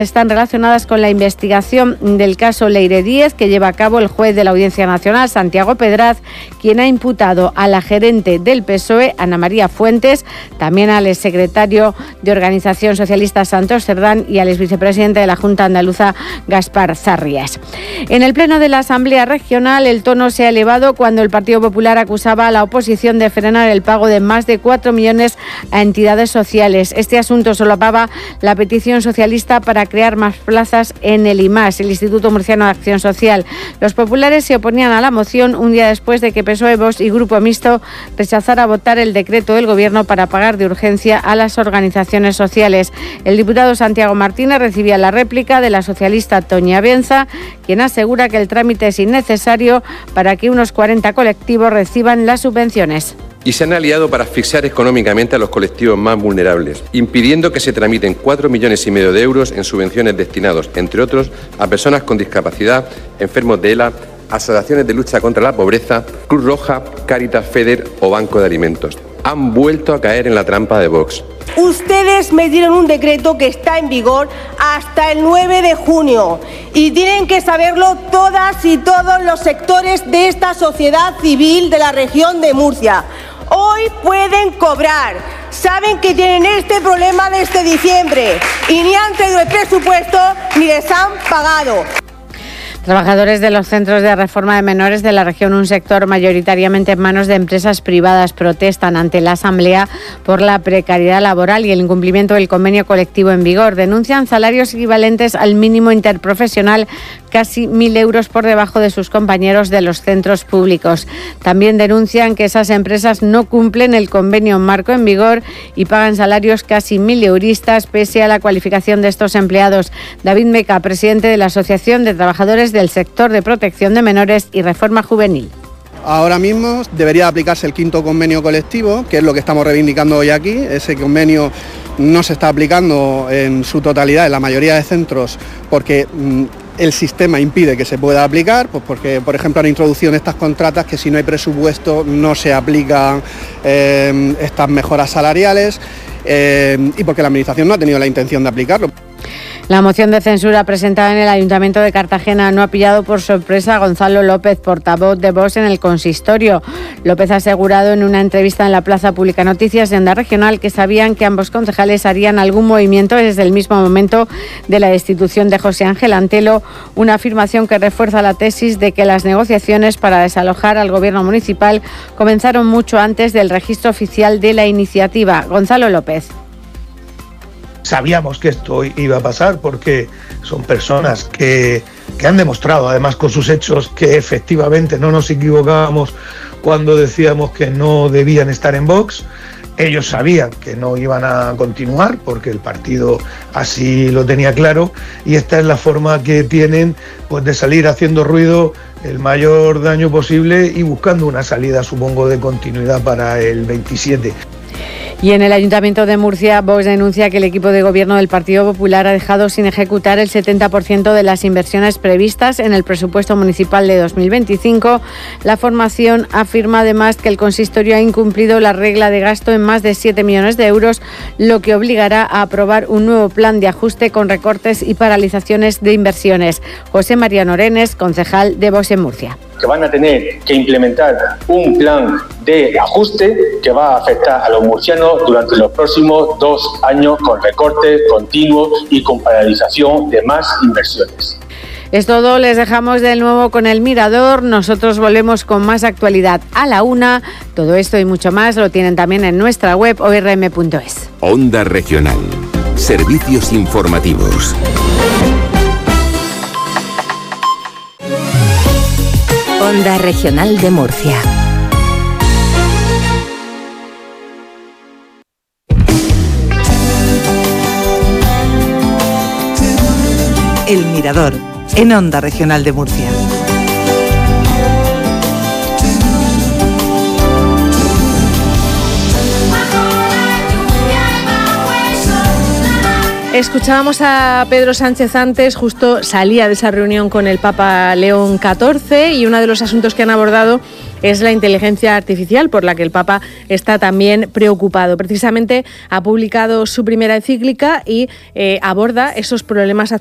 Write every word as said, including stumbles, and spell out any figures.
están relacionadas con la investigación del caso Leire Díez, que lleva a cabo el juez de la Audiencia Nacional, Santiago Pedraz, quien ha imputado a la gerente del P S O E, Ana María Fuentes, también al exsecretario de Organización Socialista, Santos Cerdán, y al exvicepresidente de la Junta Andaluza, Gaspar Zarrías. En el pleno de la Asamblea Regional, el tono se ha elevado cuando el Partido Popular acusaba a la oposición de frenar el pago de más de cuatro millones a entidades sociales. Este asunto solapaba la petición socialista para crear más plazas en el I M A S, el Instituto Murciano de Acción Social. Los populares se oponían a la moción un día después de que P S O E, Vox y Grupo Mixto rechazara votar el decreto del Gobierno para pagar de urgencia a las organizaciones sociales. El diputado Santiago Martínez recibía la réplica de la socialista Toña Benza, quien asegura que el trámite es innecesario para que unos cuarenta colectivos reciban las subvenciones. Y se han aliado para asfixiar económicamente a los colectivos más vulnerables, impidiendo que se tramiten cuatro millones y medio de euros en subvenciones destinados, entre otros, a personas con discapacidad, enfermos de ELA, asociaciones de lucha contra la pobreza, Cruz Roja, Cáritas, FEDER o Banco de Alimentos. Han vuelto a caer en la trampa de Vox. Ustedes me dieron un decreto que está en vigor hasta el nueve de junio y tienen que saberlo todas y todos los sectores de esta sociedad civil de la región de Murcia. Hoy pueden cobrar. Saben que tienen este problema desde diciembre y ni han traído el presupuesto ni les han pagado. Trabajadores de los centros de reforma de menores de la región, un sector mayoritariamente en manos de empresas privadas, protestan ante la Asamblea por la precariedad laboral y el incumplimiento del convenio colectivo en vigor. Denuncian salarios equivalentes al mínimo interprofesional, casi mil euros por debajo de sus compañeros de los centros públicos. También denuncian que esas empresas no cumplen el convenio marco en vigor y pagan salarios casi mil euristas pese a la cualificación de estos empleados. David Meca, presidente de la Asociación de Trabajadores del Sector de Protección de Menores y Reforma Juvenil. Ahora mismo debería aplicarse el quinto convenio colectivo, que es lo que estamos reivindicando hoy aquí. Ese convenio no se está aplicando en su totalidad en la mayoría de centros porque mmm, el sistema impide que se pueda aplicar, pues porque, por ejemplo, han introducido en estas contratas que si no hay presupuesto no se aplican eh, estas mejoras salariales eh, y porque la Administración no ha tenido la intención de aplicarlo. La moción de censura presentada en el Ayuntamiento de Cartagena no ha pillado por sorpresa a Gonzalo López, portavoz de Vox en el consistorio. López ha asegurado en una entrevista en la Plaza Pública Noticias de Onda Regional que sabían que ambos concejales harían algún movimiento desde el mismo momento de la destitución de José Ángel Antelo, una afirmación que refuerza la tesis de que las negociaciones para desalojar al gobierno municipal comenzaron mucho antes del registro oficial de la iniciativa. Gonzalo López. Sabíamos que esto iba a pasar porque son personas que, que han demostrado, además con sus hechos, que efectivamente no nos equivocábamos cuando decíamos que no debían estar en Vox. Ellos sabían que no iban a continuar porque el partido así lo tenía claro y esta es la forma que tienen, pues, de salir haciendo ruido el mayor daño posible y buscando una salida, supongo, de continuidad para el veintisiete. Y en el Ayuntamiento de Murcia, Vox denuncia que el equipo de gobierno del Partido Popular ha dejado sin ejecutar el setenta por ciento de las inversiones previstas en el presupuesto municipal de dos mil veinticinco. La formación afirma además que el consistorio ha incumplido la regla de gasto en más de siete millones de euros, lo que obligará a aprobar un nuevo plan de ajuste con recortes y paralizaciones de inversiones. José María Norenes, concejal de Vox en Murcia. Que van a tener que implementar un plan de ajuste que va a afectar a los murcianos durante los próximos dos años con recortes continuos y con paralización de más inversiones. Es todo, les dejamos de nuevo con El Mirador. Nosotros volvemos con más actualidad a la una. Todo esto y mucho más lo tienen también en nuestra web o r m punto es. Onda Regional. Servicios informativos. Onda Regional de Murcia. El Mirador, en Onda Regional de Murcia. Escuchábamos a Pedro Sánchez antes, justo salía de esa reunión con el Papa León catorce, y uno de los asuntos que han abordado es la inteligencia artificial, por la que el Papa está también preocupado. Precisamente ha publicado su primera encíclica y eh, aborda esos problemas